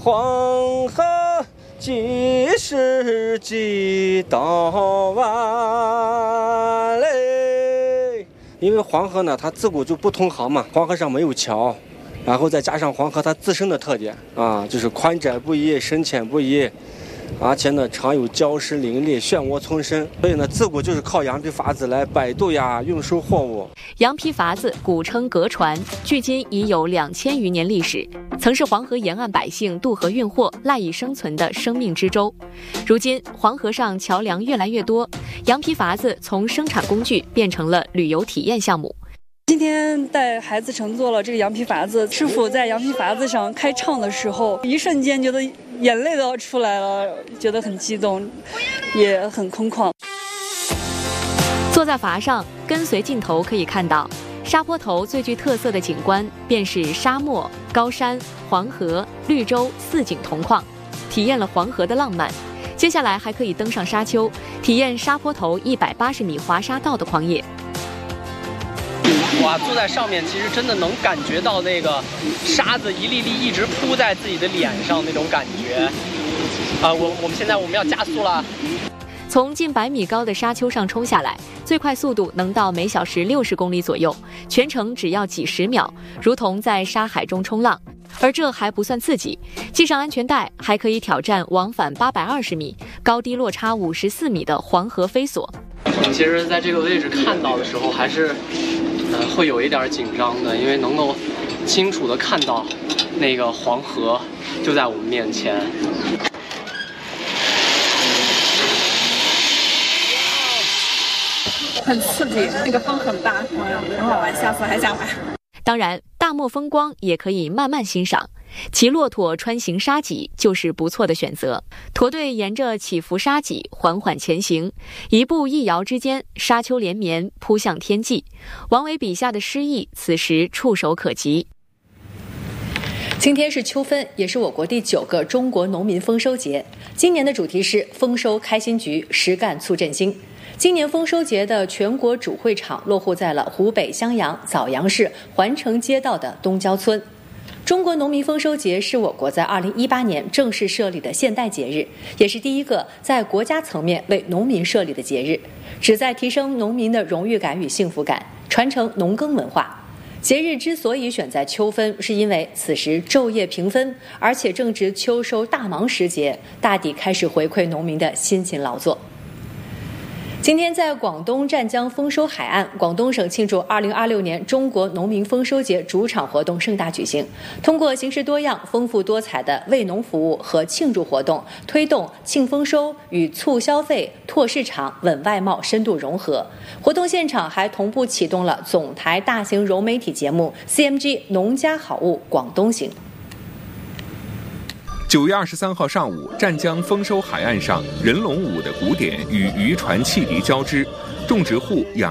黄河几时几到完嘞？因为黄河呢，它自古就不通航嘛，黄河上没有桥，然后再加上黄河它自身的特点啊，就是宽窄不一、深浅不一，而且呢常有礁石林立、漩涡丛生，所以呢自古就是靠羊皮筏子来摆渡呀、运输货物。 羊皮筏子古称革船，距今已有2000余年历史，曾是黄河沿岸百姓渡河运货、赖以生存的生命之舟。如今黄河上桥梁越来越多，羊皮筏子从生产工具变成了旅游体验项目。 今天带孩子乘坐了这个羊皮筏子，师傅在羊皮筏子上开唱的时候，一瞬间觉得眼泪都要出来了，觉得很激动，也很空旷。 坐在筏上，跟随镜头可以看到，沙坡头最具特色的景观便是沙漠、高山、黄河、绿洲4景同框，体验了黄河的浪漫。接下来还可以登上沙丘，体验沙坡头180米滑沙道的狂野。 哇，坐在上面其实真的能感觉到那个沙子一粒粒一直扑在自己的脸上那种感觉。我们现在要加速了。 从近100米高的沙丘上冲下来，最快速度能到每小时60公里左右，全程只要几十秒，如同在沙海中冲浪。而这还不算刺激，系上安全带还可以挑战往返820米、高低落差54米的黄河飞索。 其实在这个位置看到的时候还是会有一点紧张的，因为能够清楚地看到那个黄河就在我们面前。 很刺激，那个风很大，很好玩，下次还想来。 当然，大漠风光也可以慢慢欣赏，骑骆驼穿行沙脊就是不错的选择。驼队沿着起伏沙脊缓缓前行，一步一摇之间，沙丘连绵，扑向天际。王维笔下的诗意，此时触手可及。 今天是秋分，也是我国第9个中国农民丰收节。今年的主题是丰收开新局，实干促振兴。今年丰收节的全国主会场落户在了湖北襄阳枣阳市环城街道的东郊村。中国农民丰收节是我国在2018年正式设立的现代节日，也是第一个在国家层面为农民设立的节日，旨在提升农民的荣誉感与幸福感，传承农耕文化。节日之所以选在秋分，是因为此时昼夜平分，而且正值秋收大忙时节，大地开始回馈农民的辛勤劳作。今天在广东湛江丰收海岸，广东省庆祝2026年中国农民丰收节主场活动盛大举行。通过形式多样、丰富多彩的为农服务和庆祝活动，推动庆丰收与促消费、拓市场、稳外贸深度融合。活动现场还同步启动了总台大型融媒体节目 CMG 农家好物广东行。 9月23号上午，湛江丰收海岸上，人龙舞的鼓点与渔船汽笛交织，种植户养